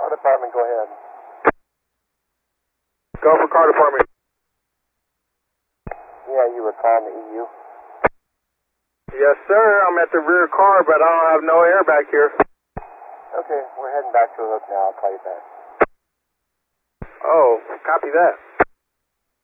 Car department, go ahead. Go for car department. Yeah, you were calling the EU. Yes, sir. I'm at the rear car, but I don't have no air back here. Okay, we're heading back to the hook now. I'll call you back. Oh, copy that.